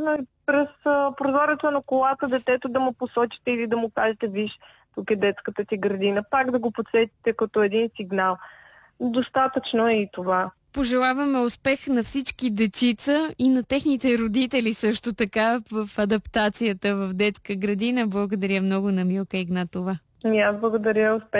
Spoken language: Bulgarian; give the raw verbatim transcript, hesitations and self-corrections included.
възможно и през а, прозореца на колата детето да му посочите или да му кажете: виж, тук е детската ти градина. Пак да го подсетите като един сигнал. Достатъчно е и това. Пожелаваме успех на всички дечица и на техните родители също така в адаптацията в детска градина. Благодаря много на Милка Игнатова. И аз благодаря. Успех.